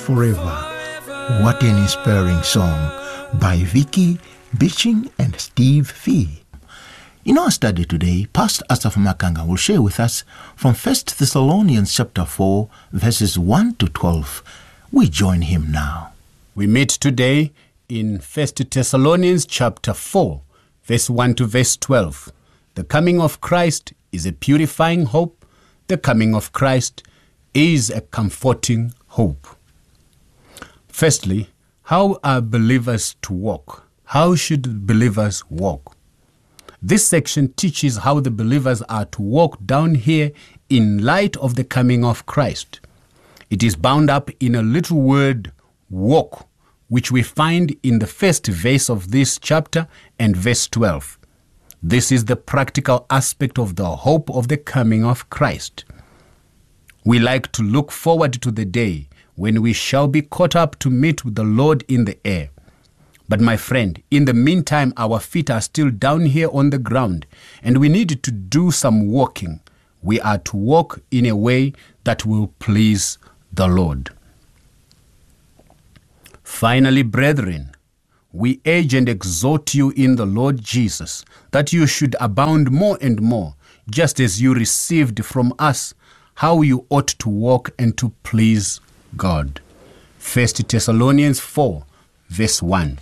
forever. What an inspiring song by Vicky Bitching and Steve Fee. In our study today, Pastor Asaph Makanga will share with us from 1 Thessalonians chapter 4, verses 1 to 12. We join him now. We meet today in 1 Thessalonians chapter 4, verse 1 to verse 12. The coming of Christ is a purifying hope. The coming of Christ is a comforting hope. Firstly, how are believers to walk? How should believers walk? This section teaches how the believers are to walk down here in light of the coming of Christ. It is bound up in a little word, walk, which we find in the first verse of this chapter and verse 12. This is the practical aspect of the hope of the coming of Christ. We like to look forward to the day when we shall be caught up to meet with the Lord in the air. But my friend, in the meantime, our feet are still down here on the ground, and we need to do some walking. We are to walk in a way that will please the Lord. Finally, brethren, we urge and exhort you in the Lord Jesus that you should abound more and more, just as you received from us how you ought to walk and to please God. 1 Thessalonians 4, verse 1.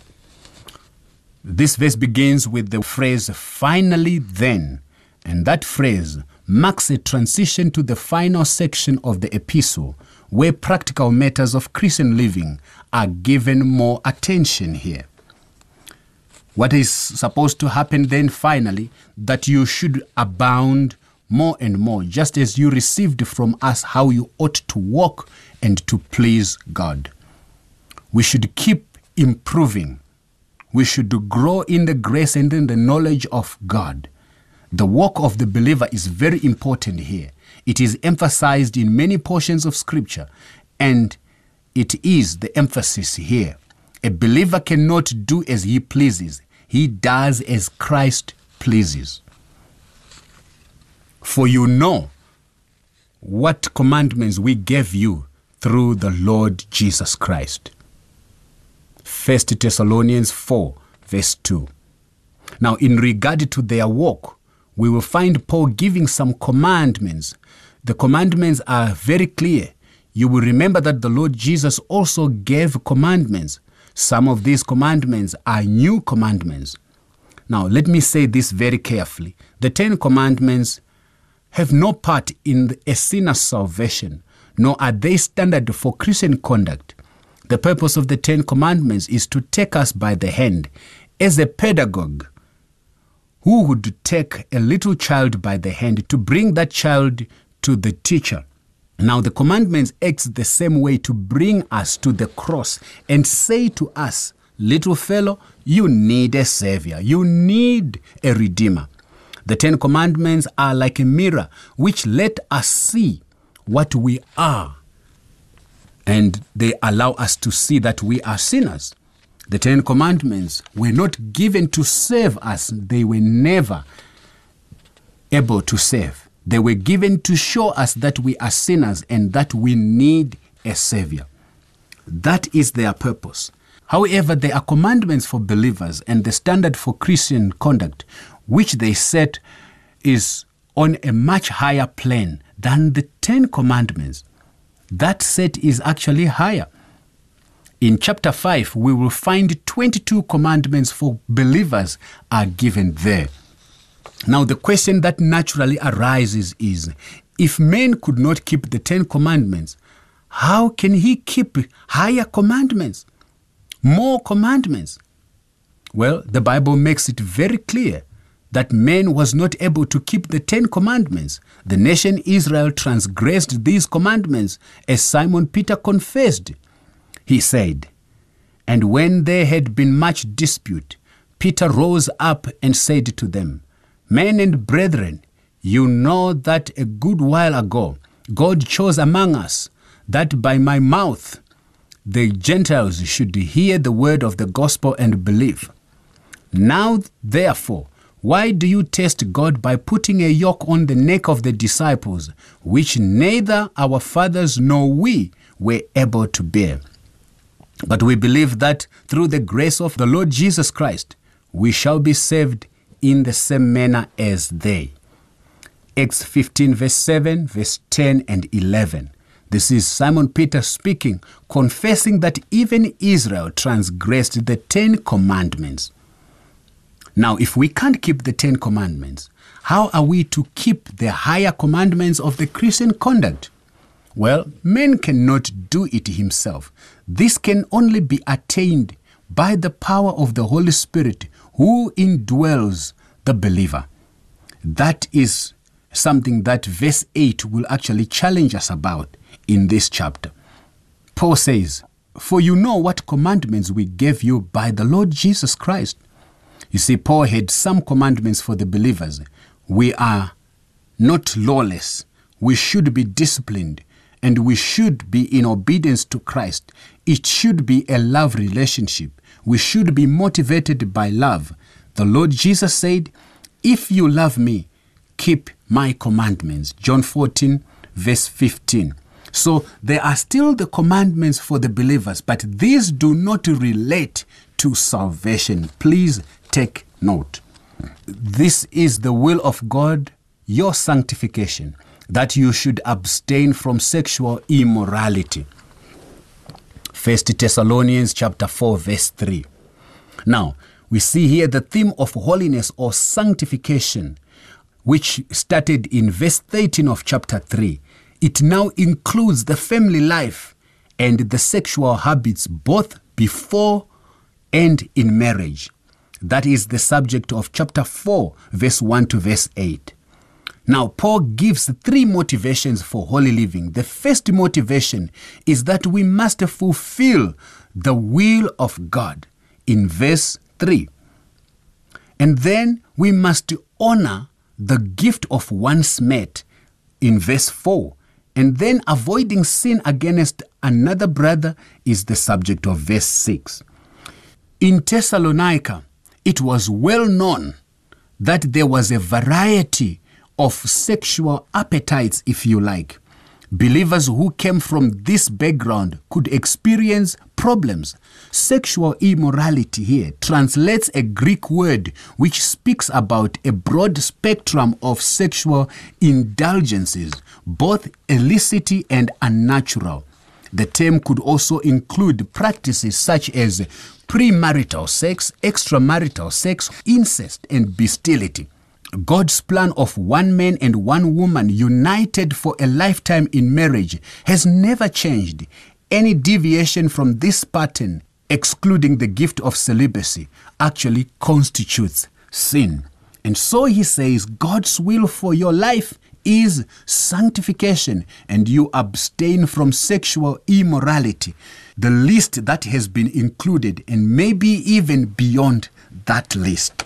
This verse begins with the phrase, finally then, and that phrase marks a transition to the final section of the epistle, where practical matters of Christian living are given more attention here. What is supposed to happen then finally? That you should abound more and more, just as you received from us how you ought to walk and to please God. We should keep improving. We should grow in the grace and in the knowledge of God. The walk of the believer is very important here. It is emphasized in many portions of Scripture, and it is the emphasis here. A believer cannot do as he pleases. He does as Christ pleases. For you know what commandments we gave you through the Lord Jesus Christ. 1 Thessalonians 4, verse 2. Now, in regard to their walk, we will find Paul giving some commandments. The commandments are very clear. You will remember that the Lord Jesus also gave commandments. Some of these commandments are new commandments. Now, let me say this very carefully. The 10 commandments have no part in a sinner's salvation, nor are they standard for Christian conduct. The purpose of the 10 commandments is to take us by the hand, as a pedagogue who would take a little child by the hand to bring that child to the teacher. Now the commandments act the same way to bring us to the cross and say to us, little fellow, you need a savior. You need a redeemer. The 10 commandments are like a mirror which let us see what we are. And they allow us to see that we are sinners. The 10 commandments were not given to save us. They were never able to save. They were given to show us that we are sinners and that we need a savior. That is their purpose. However, there are commandments for believers, and the standard for Christian conduct, which they set, is on a much higher plane than the 10 commandments. That set is actually higher. In chapter 5, we will find 22 commandments for believers are given there. Now, the question that naturally arises is, if man could not keep the 10 commandments, how can he keep higher commandments, more commandments? Well, the Bible makes it very clear that man was not able to keep the 10 commandments. The nation Israel transgressed these commandments, as Simon Peter confessed. He said, and when there had been much dispute, Peter rose up and said to them, men and brethren, you know that a good while ago God chose among us that by my mouth the Gentiles should hear the word of the gospel and believe. Now, therefore, why do you test God by putting a yoke on the neck of the disciples, which neither our fathers nor we were able to bear. But we believe that through the grace of the Lord Jesus Christ, we shall be saved in the same manner as they. Acts 15 verse 7, verse 10 and 11. This is Simon Peter speaking, confessing that even Israel transgressed the 10 commandments. Now, if we can't keep the 10 commandments, how are we to keep the higher commandments of the Christian conduct? Well, man cannot do it himself. This can only be attained by the power of the Holy Spirit who indwells the believer. That is something that verse 8 will actually challenge us about in this chapter. Paul says, "For you know what commandments we gave you by the Lord Jesus Christ." You see, Paul had some commandments for the believers. We are not lawless. We should be disciplined, and we should be in obedience to Christ. It should be a love relationship. We should be motivated by love. The Lord Jesus said, "If you love me, keep my commandments." John 14, verse 15. So there are still the commandments for the believers, but these do not relate to salvation. Please take note. This is the will of God, your sanctification, that you should abstain from sexual immorality. 1 Thessalonians chapter 4, verse 3. Now, we see here the theme of holiness or sanctification, which started in verse 13 of chapter 3. It now includes the family life and the sexual habits both before and in marriage. That is the subject of chapter 4, verse 1 to verse 8. Now, Paul gives 3 motivations for holy living. The first motivation is that we must fulfill the will of God in verse 3. And then we must honor the gift of one's mate in verse 4. And then avoiding sin against another brother is the subject of verse 6. In Thessalonica, it was well known that there was a variety of sexual appetites, if you like. Believers who came from this background could experience problems. Sexual immorality here translates a Greek word which speaks about a broad spectrum of sexual indulgences, both illicit and unnatural. The term could also include practices such as premarital sex, extramarital sex, incest, and bestiality. God's plan of one man and one woman united for a lifetime in marriage has never changed. Any deviation from this pattern, excluding the gift of celibacy, actually constitutes sin. And so he says God's will for your life is sanctification, and you abstain from sexual immorality. The list that has been included, and maybe even beyond that list.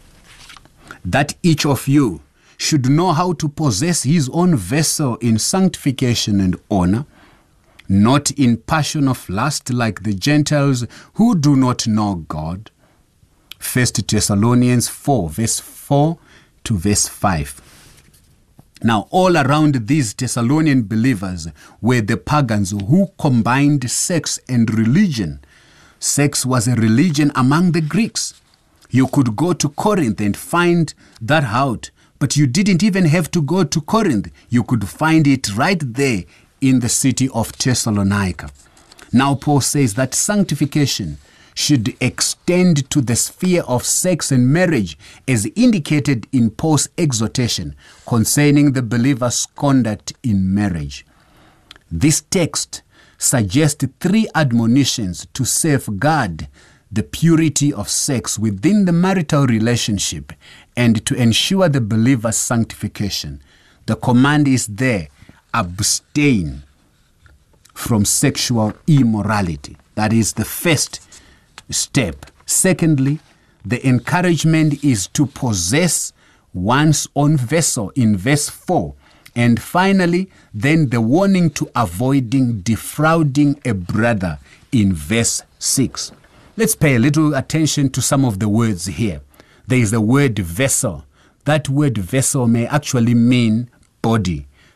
That each of you should know how to possess his own vessel in sanctification and honor, not in passion of lust like the Gentiles who do not know God. 1 Thessalonians 4, verse 4 to verse 5. Now, all around these Thessalonian believers were the pagans who combined sex and religion. Sex was a religion among the Greeks. You could go to Corinth and find that out, but you didn't even have to go to Corinth. You could find it right there in the city of Thessalonica. Now Paul says that sanctification should extend to the sphere of sex and marriage as indicated in Paul's exhortation concerning the believer's conduct in marriage. This text suggests 3 admonitions to safeguard the purity of sex within the marital relationship and to ensure the believer's sanctification. The command is there: abstain from sexual immorality. That is the first step. Secondly, the encouragement is to possess one's own vessel in verse 4. And finally, then the warning to avoiding defrauding a brother in verse 6. Let's pay a little attention to some of the words here. There is the word vessel. That word vessel may actually mean body.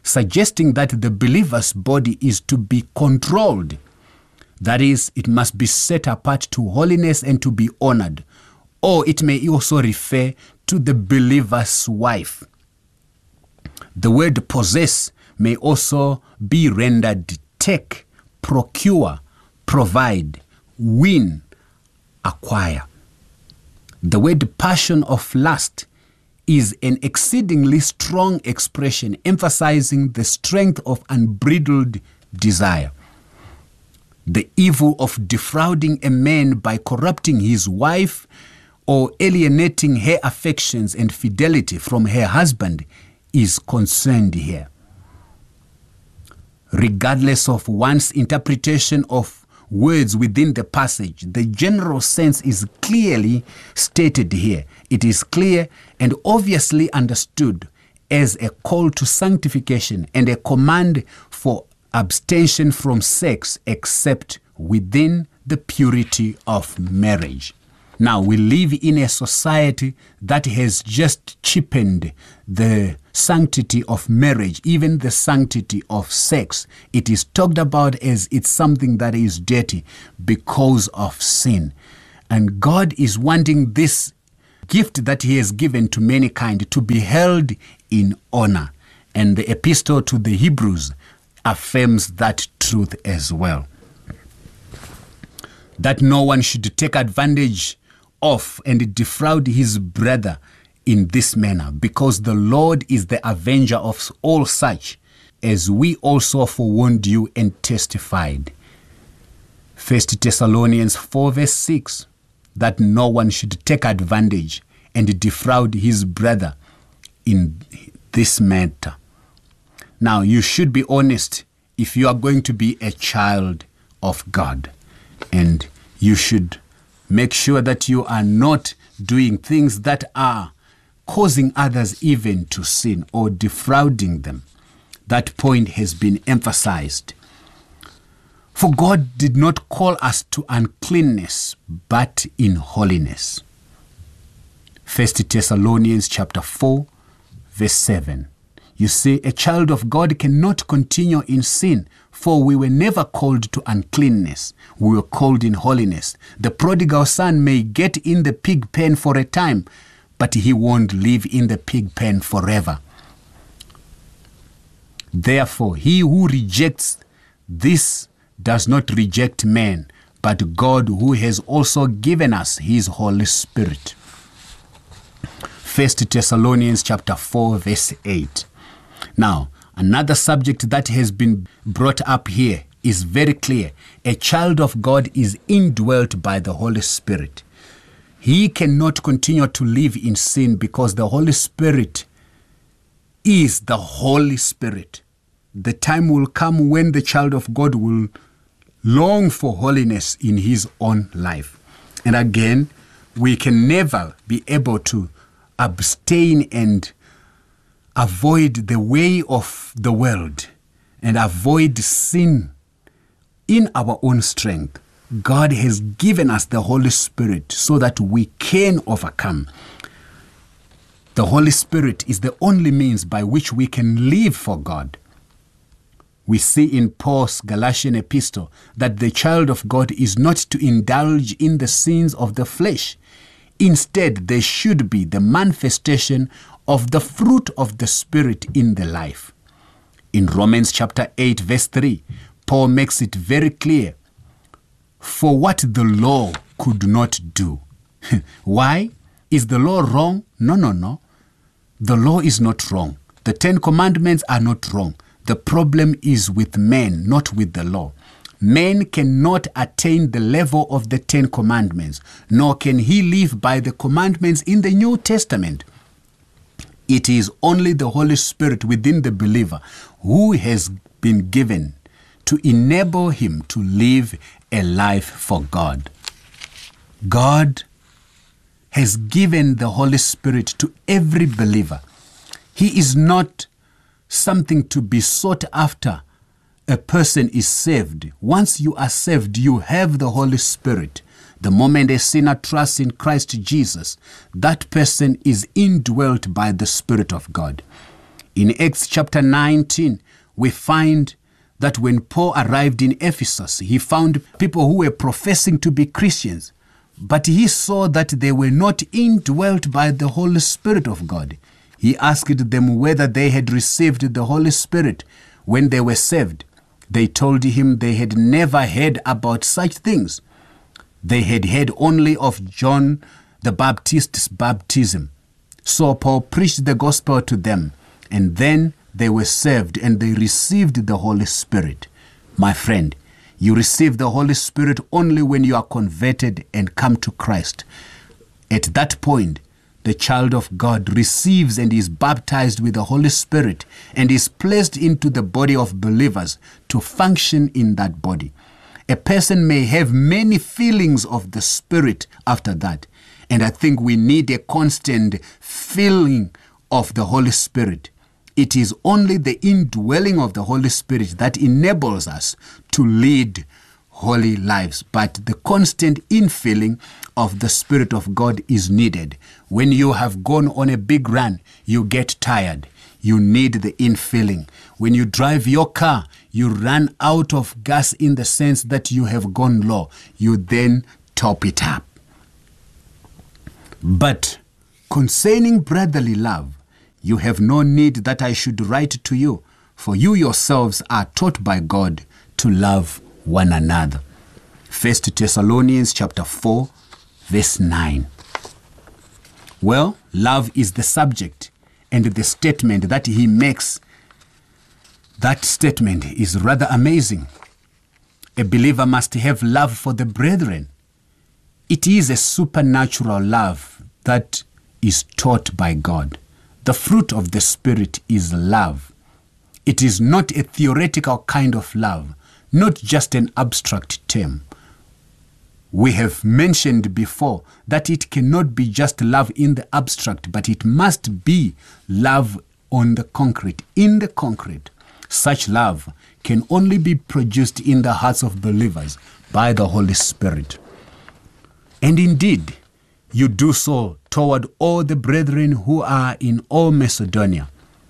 suggesting that the believer's body is to be controlled. That is, it must be set apart to holiness and to be honored. Or it may also refer to the believer's wife. The word possess may also be rendered take, procure, provide, win, acquire. The word passion of lust is an exceedingly strong expression emphasizing the strength of unbridled desire. The evil of defrauding a man by corrupting his wife or alienating her affections and fidelity from her husband is concerned here. Regardless of one's interpretation of words within the passage, the general sense is clearly stated here. It is clear and obviously understood as a call to sanctification and a command for abstention from sex except within the purity of marriage. Now, we live in a society that has just cheapened the sanctity of marriage, even the sanctity of sex. It is talked about as it's something that is dirty because of sin. And God is wanting this gift that He has given to mankind to be held in honor. And the epistle to the Hebrews affirms that truth as well. That no one should take advantage of and defraud his brother in this manner, because the Lord is the avenger of all such, as we also forewarned you and testified. 1 Thessalonians 4 verse 6, that no one should take advantage and defraud his brother in this matter. Now, you should be honest if you are going to be a child of God, and you should make sure that you are not doing things that are causing others even to sin or defrauding them. That point has been emphasized. For God did not call us to uncleanness, but in holiness. 1 Thessalonians chapter 4, verse 7. You see, a child of God cannot continue in sin, for we were never called to uncleanness. We were called in holiness. The prodigal son may get in the pig pen for a time, but he won't live in the pig pen forever. Therefore, he who rejects this does not reject man, but God, who has also given us his Holy Spirit. 1 Thessalonians chapter 4, verse 8. Now, another subject that has been brought up here is very clear. A child of God is indwelt by the Holy Spirit. He cannot continue to live in sin because the Holy Spirit is the Holy Spirit. The time will come when the child of God will long for holiness in his own life. And again, we can never be able to abstain and avoid the way of the world and avoid sin in our own strength. God has given us the Holy Spirit so that we can overcome. The Holy Spirit is the only means by which we can live for God. We see in Paul's Galatian epistle that the child of God is not to indulge in the sins of the flesh. Instead, there should be the manifestation of the fruit of the Spirit in the life. In Romans chapter 8, verse 3, Paul makes it very clear, for what the law could not do. Why? Is the law wrong? No. The law is not wrong. The 10 commandments are not wrong. The problem is with men, not with the law. Man cannot attain the level of the 10 commandments, nor can he live by the commandments in the New Testament. It is only the Holy Spirit within the believer who has been given to enable him to live a life for God. God has given the Holy Spirit to every believer. He is not something to be sought after. A person is saved. Once you are saved, you have the Holy Spirit. The moment a sinner trusts in Christ Jesus, that person is indwelt by the Spirit of God. In Acts chapter 19, we find that when Paul arrived in Ephesus, he found people who were professing to be Christians, but he saw that they were not indwelt by the Holy Spirit of God. He asked them whether they had received the Holy Spirit when they were saved. They told him they had never heard about such things. They had heard only of John the Baptist's baptism. So Paul preached the gospel to them, and then they were saved and they received the Holy Spirit. My friend, you receive the Holy Spirit only when you are converted and come to Christ. At that point, the child of God receives and is baptized with the Holy Spirit and is placed into the body of believers to function in that body. A person may have many feelings of the Spirit after that, and I think we need a constant feeling of the Holy Spirit. It is only the indwelling of the Holy Spirit that enables us to lead holy lives. But the constant infilling of the Spirit of God is needed. When you have gone on a big run, you get tired. You need the infilling. When you drive your car, you run out of gas in the sense that you have gone low. You then top it up. But concerning brotherly love, you have no need that I should write to you, for you yourselves are taught by God to love one another. 1 Thessalonians chapter 4, verse 9. Well, love is the subject, and the statement that he makes, that statement is rather amazing. A believer must have love for the brethren. It is a supernatural love that is taught by God. The fruit of the Spirit is love. It is not a theoretical kind of love, not just an abstract term. We have mentioned before that it cannot be just love in the abstract, but it must be love on the concrete, in the concrete. Such love can only be produced in the hearts of believers by the Holy Spirit. And indeed, you do so toward all the brethren who are in all Macedonia.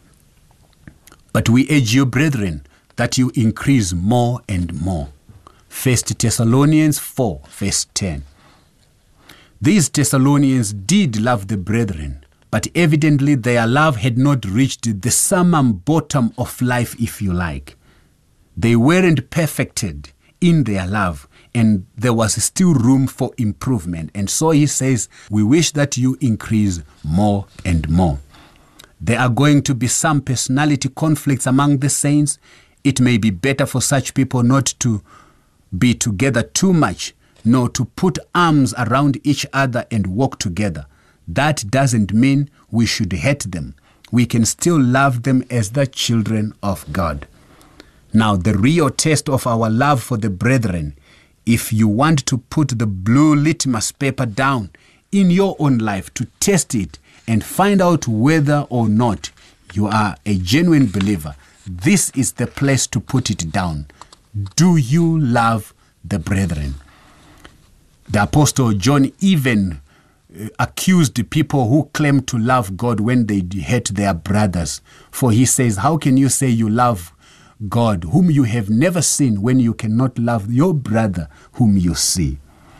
But we urge you, brethren, that you increase more and more. 1 Thessalonians 4, verse 10. These Thessalonians did love the brethren, but evidently their love had not reached the summum bottom of life, if you like. They weren't perfected in their love, and there was still room for improvement. And so he says, we wish that you increase more and more. There are going to be some personality conflicts among the saints. It may be better for such people not to be together too much, nor to put arms around each other and walk together. That doesn't mean we should hate them. We can still love them as the children of God. Now, the real test of our love for the brethren, if you want to put the blue litmus paper down in your own life to test it and find out whether or not you are a genuine believer, this is the place to put it down. Do you love the brethren? The Apostle John even accused the people who claim to love God when they hate their brothers. For he says, how can you say you love God whom you have never seen when you cannot love your brother whom you see?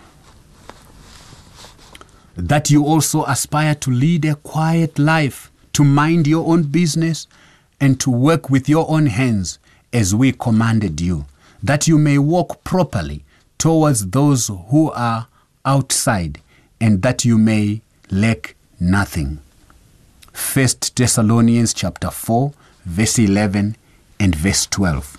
That you also aspire to lead a quiet life, to mind your own business, and to work with your own hands as we commanded you, that you may walk properly towards those who are outside, and that you may lack nothing. 1 Thessalonians chapter 4, verse 11 and verse 12.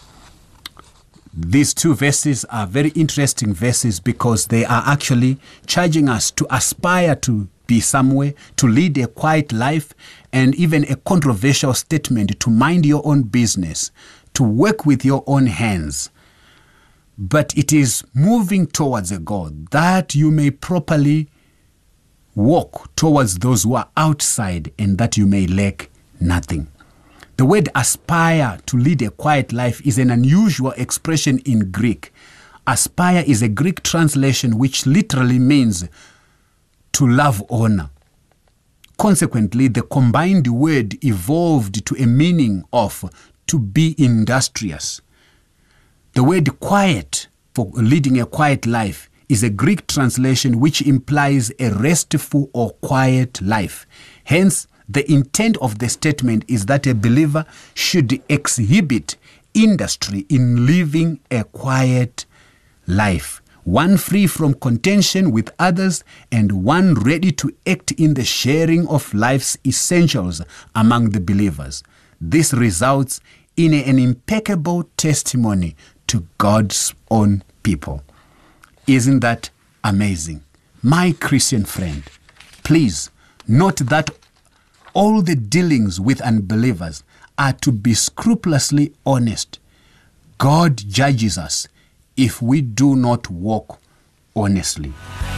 These two verses are very interesting verses because they are actually charging us to aspire to be somewhere, to lead a quiet life, and even a controversial statement to mind your own business, to work with your own hands. But it is moving towards a goal that you may properly walk towards those who are outside and that you may lack nothing. The word aspire to lead a quiet life is an unusual expression in Greek. Aspire is a Greek translation which literally means to love honor Consequently, the combined word evolved to a meaning of to be industrious. The word quiet, for leading a quiet life, is a Greek translation which implies a restful or quiet life. Hence, the intent of the statement is that a believer should exhibit industry in living a quiet life, one free from contention with others and one ready to act in the sharing of life's essentials among the believers. This results in an impeccable testimony to God's own people. Isn't that amazing? My Christian friend, please note that all the dealings with unbelievers are to be scrupulously honest. God judges us if we do not walk honestly.